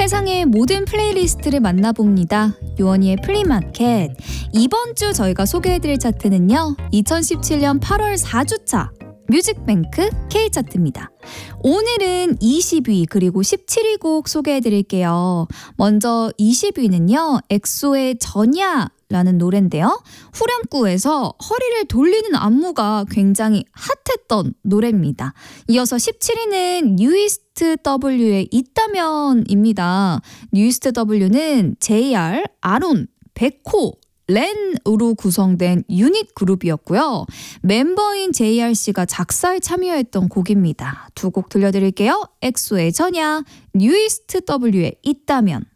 세상의 모든 플레이리스트를 만나봅니다. 요원이의 플리마켓. 이번 주 저희가 소개해드릴 차트는요. 2017년 8월 4주차 뮤직뱅크 K차트입니다. 오늘은 20위 그리고 17위 곡 소개해드릴게요. 먼저 20위는요. 엑소의 전야라는 노래인데요. 후렴구에서 허리를 돌리는 안무가 굉장히 핫했던 노래입니다. 이어서 17위는 뉴이스트 W의 있다면입니다. 뉴이스트 W는 JR, 아론, 백호, 렌으로 구성된 유닛 그룹이었고요. 멤버인 JRC가 작사에 참여했던 곡입니다. 두 곡 들려드릴게요. 엑소의 전야, 뉴이스트 W의 있다면.